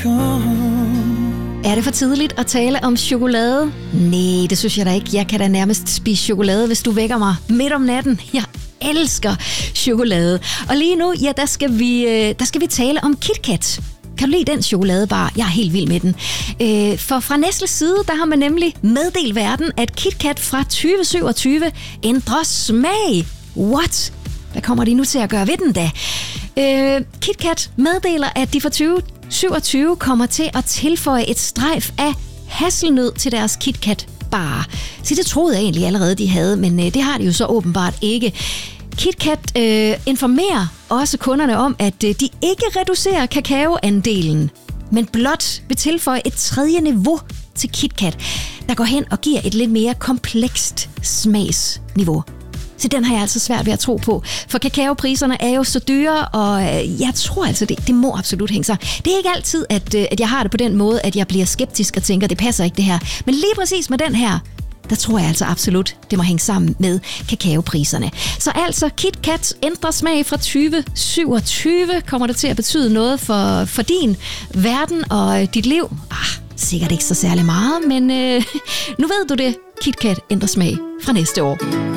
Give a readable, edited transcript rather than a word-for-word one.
Er det for tidligt at tale om chokolade? Nej, det synes jeg da ikke. Jeg kan da nærmest spise chokolade, hvis du vækker mig midt om natten. Jeg elsker chokolade. Og lige nu, ja, der skal vi tale om KitKat. Kan du lide den chokoladebar? Jeg er helt vild med den. For fra Nestles side, der har man nemlig meddelt verden, at KitKat fra 2027 ændrer smag. What? Hvad kommer de nu til at gøre ved den da? KitKat meddeler, at de fra 2027 kommer til at tilføje et strejf af hasselnød til deres KitKat-bar. Så det troede jeg egentlig allerede, de havde, men det har de jo så åbenbart ikke. KitKat informerer også kunderne om, at de ikke reducerer kakaoandelen, men blot vil tilføje et tredje niveau til KitKat, der går hen og giver et lidt mere komplekst smagsniveau. Så den har jeg altså svært ved at tro på, for kakaopriserne er jo så dyre, og jeg tror altså, det må absolut hænge sig. Det er ikke altid, at jeg har det på den måde, at jeg bliver skeptisk og tænker, det passer ikke det her. Men lige præcis med den her, der tror jeg altså absolut, det må hænge sammen med kakaopriserne. Så altså, KitKat ændrer smag fra 2027. Kommer det til at betyde noget for din verden og dit liv? Sikkert ikke så særlig meget, men nu ved du det. KitKat ændrer smag fra næste år.